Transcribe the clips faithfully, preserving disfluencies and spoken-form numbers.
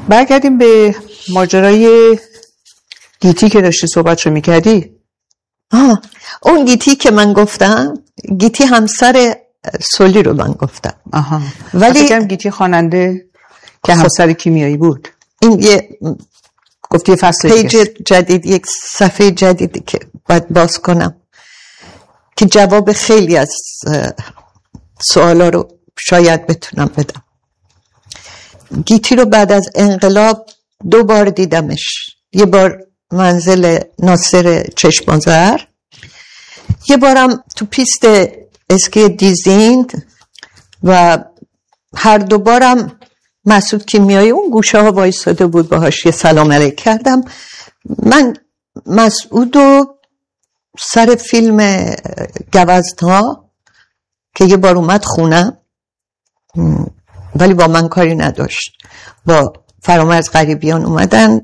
برگردیم به ماجرای گیتی که داشتی صحبتشو میکردی. آه اون گیتی که من گفتم، گیتی همسر سولی رو من گفتم. آها. ولی فکرم گیتی خواننده که همسر کیمیایی بود. این یه گفتی فصل پیج جدید، یک صفحه جدیدی که باید باز کنم که جواب خیلی از سوالا رو شاید بتونم بدم. گیتی رو بعد از انقلاب دو بار دیدمش. یه بار منزل ناصر چشمازر، یه بارم تو پیست اسکی دیزین، و هر دو بارم مسعود کیمیایی اون گوشه ها وایساده بود، باهاش یه سلام علیک کردم. من مسعودو سر فیلم گوزن‌ها که یه بار اومد خونم، ولی با من کاری نداشت، با فرامرز غریبیان اومدن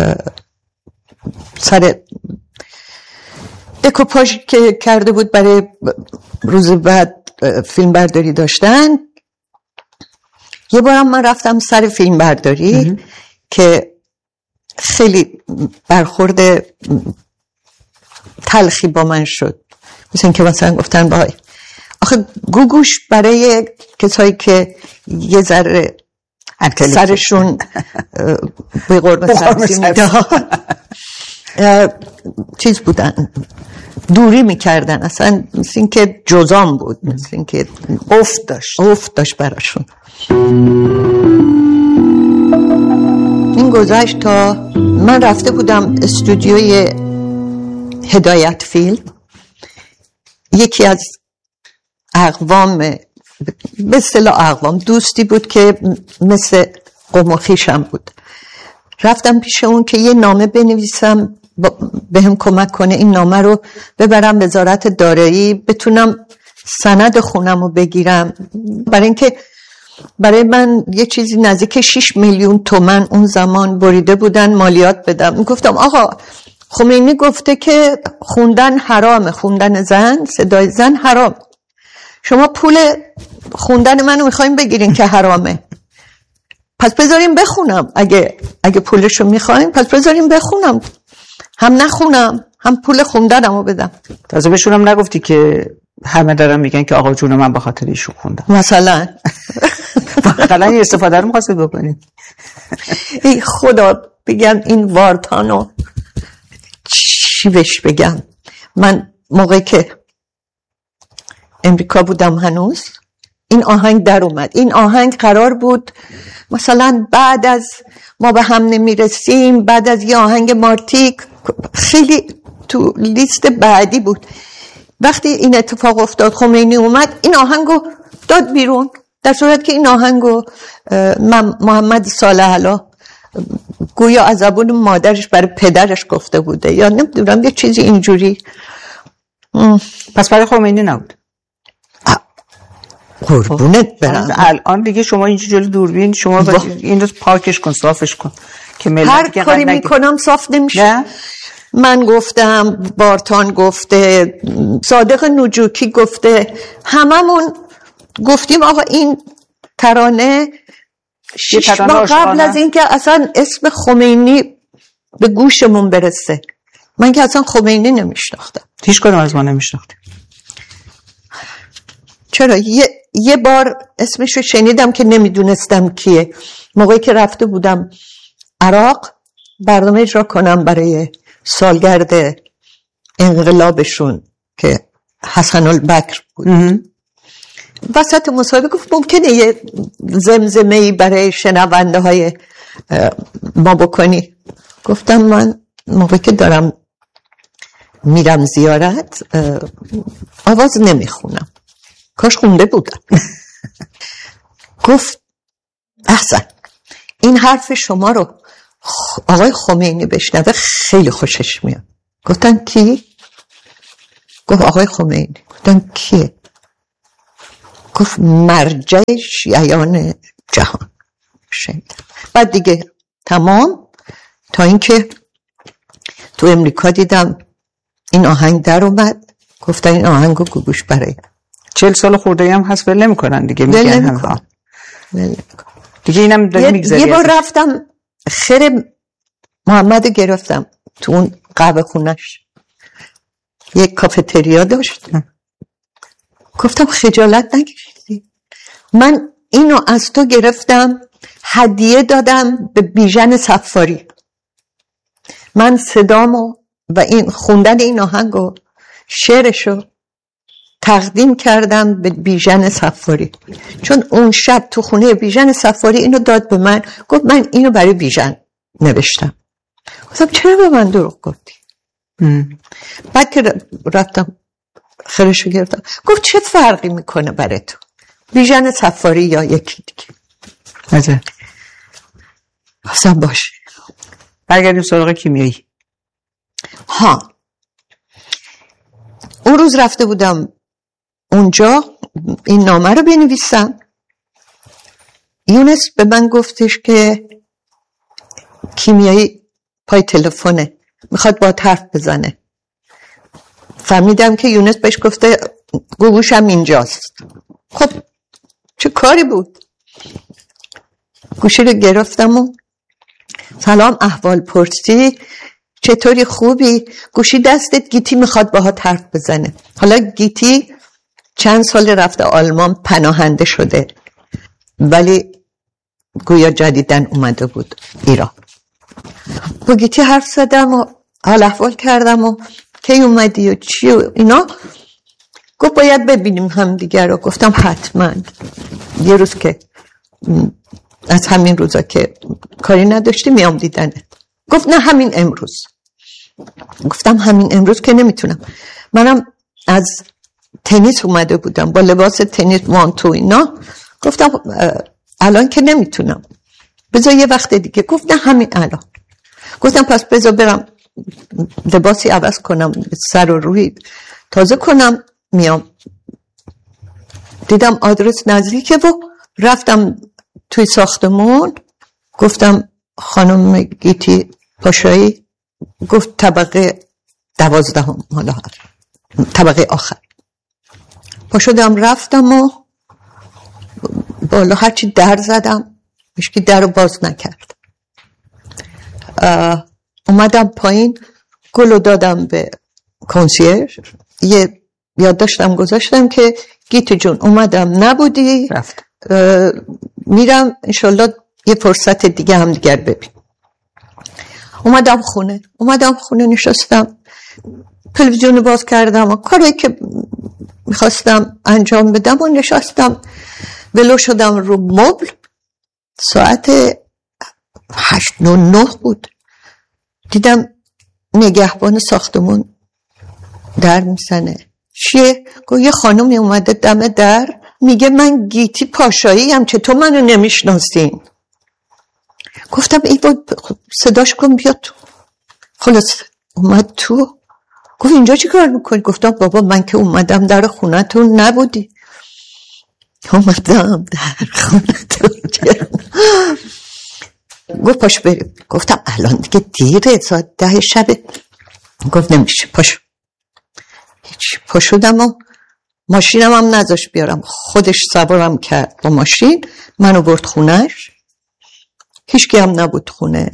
سر دکوپاژ که کرده بود برای روز بعد فیلم برداری داشتن. یه بارم من رفتم سر فیلم برداری که خیلی برخورد تلخی با من شد، مثل این که مثلا گفتن بای آخه گوگوش برای کسایی که یه ذره سرشون به قرب سبزی میده چیز بودن، دوری میکردن، اصلا مثل این که جزام بود، مثل این که افت داشت افت داشت براشون. این گذشت تا من رفته بودم استودیوی هدایت فیلم. یکی از اقوام، به اصطلاح اقوام، دوستی بود که مثل قوم و خویشم بود. رفتم پیش اون که یه نامه بنویسم به هم کمک کنه این نامه رو ببرم وزارت دارایی، بتونم سند خونم رو بگیرم، برای اینکه برای من یه چیزی نزدیک شش میلیون تومن اون زمان بریده بودن مالیات بدم. گفتم آقا خمینی گفته که خوندن حرامه، خوندن زن، صدای زن حرام، شما پول خوندن منو میخواین بگیرین که حرامه، پس بذاریم بخونم، اگه اگه پولشو میخواین پس بذاریم بخونم، هم نخونم هم پول خوندنمو بدم. تازه بهشون هم نگفتی که همه دارن میگن که آقا جون من به خاطر ایشون خوندم مثلا؟ واقعا این استفاده رو می‌خواستید بکنید؟ ای خدا بگم این وارتانو چی بهش بگم. من موقعی که امریکا بودم هنوز این آهنگ در اومد. این آهنگ قرار بود مثلا بعد از ما به هم نمیرسیم، بعد از یه آهنگ مارتیک، خیلی تو لیست بعدی بود. وقتی این اتفاق افتاد خمینی اومد این آهنگو داد بیرون، در صورت که این آهنگو محمد صالح علا گویا از زبون مادرش برای پدرش گفته بوده یا نمیدونم یه چیزی اینجوری. پس برای خمینی نبود؟ قربونت برم. الان دیگه شما اینجوری جلو دوربین شما این رو پاکش کن، صافش کن که ملت هر کاری میکنم صاف نمیشه. نه؟ من گفتم، بارتان گفته، صادق نجوکی گفته، هممون گفتیم آقا این ترانه شش ماه قبل از این که اصلا اسم خمینی به گوشمون برسه، من که اصلا خمینی نمیشناختم. هیچ کدوم از ما نمیشناختیم. چرا؟ یه, یه بار اسمش رو شنیدم که نمیدونستم کیه، موقعی که رفته بودم عراق برنامه اجرا کنم برای سالگرد انقلابشون که حسن البکر بود. وسط مصاحبه گفت ممکنه یه زمزمه‌ای برای شنونده های ما بکنی؟ گفتم من موقعی که دارم میرم زیارت آواز نمیخونم، کاش خونده بودم. گفت احسن، این حرف شما رو آقای خمینی بشنوه خیلی خوشش میاد. گفتن کی؟ گفت آقای خمینی. گفتن کیه؟ گفت مرجع شیعیان جهان. شنیدم. بعد دیگه تمام، تا اینکه تو امریکا دیدم این آهنگ در اومد، گفتن این آهنگو گوگوش برای چهل سال خورده هم هست ول نمی‌کنن دیگه، میگن هم دیگه اینم داره میگذره. یه بار رفتم خیر محمد گرفتم تو اون قهوه خونش، یک کافتریا داشت. گفتم خجالت نکشیدی؟ من اینو از تو گرفتم هدیه دادم به بیژن صفاری. من صدامو و این خوندن این آهنگو شعرشو تقدیم کردم به بیژن صفاری، چون اون شب تو خونه بیژن صفاری اینو داد به من. گفت من اینو برای بیژن نوشتم. گفتم چرا به من دروغ گفتی؟ بعد که رفتم خیرشو گرفتم، گفت چه فرقی میکنه برای تو، بیژن صفاری یا یکی دیگه؟ مزه. اصلا باشه. برگردیم سراغ کیمیایی. ها، اون روز رفته بودم اونجا این نامه رو بنویسم. یونس به من گفتش که کیمیایی پای تلفنه، میخواد با حرف بزنه. فهمیدم که یونس بهش گفته گوشم اینجاست. خب چه کاری بود؟ گوشی رو گرفتم و سلام احوال پرسی، چطوری خوبی؟ گوشی دستت، گیتی میخواد باهات حرف بزنه. حالا گیتی چند سال رفته آلمان پناهنده شده، ولی گویا جدیدن اومده بود ایران. با گیتی حرف زدم و حال احوال کردم و کی اومدی و چی و اینا. گفت باید ببینیم هم دیگر رو. گفتم حتما، یه روز که از همین روزا که کاری نداشتی میام دیدنه. گفت نه همین امروز. گفتم همین امروز که نمیتونم، منم از تنیس اومده بودم با لباس تنیس وانتو اینا. گفتم الان که نمیتونم، بذار یه وقت دیگه. گفت نه همین الان. گفتم پس بذار برم لباسی عوض کنم، سر و روی تازه کنم میام. دیدم آدرس نزدیکه و رفتم توی ساختمون. گفتم خانم گیتی پاشایی؟ گفت طبقه دوازدهم، حالا طبقه آخر. پا شدم رفتم و بالا هرچی در زدم هیچکی در رو باز نکرد. اومدم پایین، گلو دادم به کنسیرژ، یه یادداشتم گذاشتم که گیتی جون اومدم نبودی، رفت میرم انشالله یه فرصت دیگه هم دیگر ببین. اومدم خونه اومدم خونه نشستم، تلویزیون باز کردم و کاری که میخواستم انجام بدم و نشستم ولو شدم رو مبل. ساعت هشت و نه بود. دیدم نگهبان ساختمون در میزنه. چیه؟ گفت یه خانومی اومده دم در، میگه من گیتی پاشایی هم، چطور منو نمیشناسین؟ گفتم ای با صداش کن بیا تو. خلاص اومد تو. گفت اینجا چی کار میکنی؟ گفتم بابا من که اومدم در خونتون نبودی. اومدم در خونتون. گفت پاش بریم. گفتم الان دیگه دیره، ساعت ده شبه. گفت نمیشه پاشو. هیچ پا شدم و ماشینم هم نذاش بیارم، خودش سوارم کرد با ماشین، منو برد خونش. هیچکی هم نبود خونه.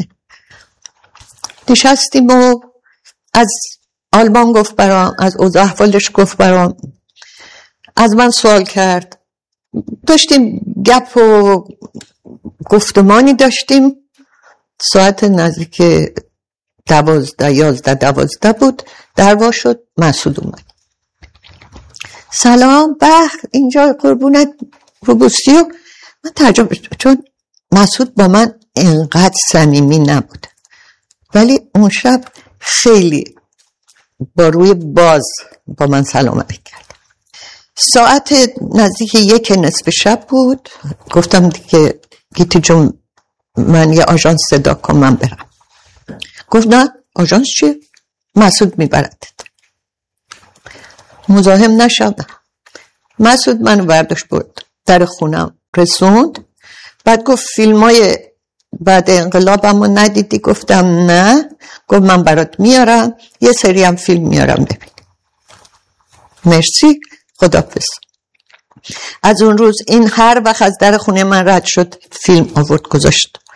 نشستیم و از آلمان گفت برام، از اوضاع احوالش گفت برام، از من سوال کرد. داشتیم گپ و گفتمانی داشتیم. ساعت نزدیک دوازده یازده دوازده بود. در وا شد، مسعود اومد. سلام بخ اینجا قربونت روبوستی. و من تعجب، چون مسعود با من انقدر صمیمی نبود، ولی اون شب خیلی با روی باز با من سلام علیک کرد. ساعت نزدیک یک نصف شب بود. گفتم دیگه گیتی جون من یه آژانس صدا کن من برم. گفت نه آژانس چیه؟ مسعود میبردت. مزاحم نشدم. مسعود منو برداشت برد در خونم رسوند. بعد گفت فیلمای بعد انقلابمو ندیدی؟ گفتم نه. گفت من برات میارم، یه سری هم فیلم میارم ببین. مرسی، خداحافظ. از اون روز این هر وقت از در خونه من رد شد فیلم آورد گذاشت.